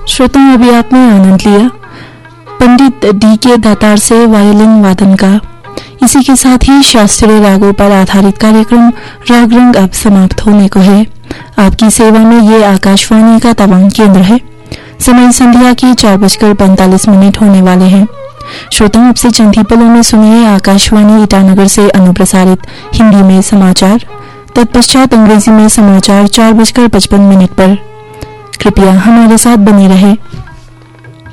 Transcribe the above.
श्रोताओं, अभी आपने आनंद लिया पंडित डी के दातार से वायलिन वादन का। इसी के साथ ही शास्त्रीय रागों पर आधारित कार्यक्रम राग रंग अब समाप्त होने को है। आपकी सेवा में ये आकाशवाणी का तवांग केंद्र है। समय संध्या के 4:45 होने वाले हैं। श्रोताओं, अब से चंद ही पलों में सुनिए आकाशवाणी ईटानगर से अनुप्रसारित हिंदी में समाचार। तत्पश्चात अंग्रेजी में समाचार 4:55 पर। कृपया हमारे साथ बने रहें।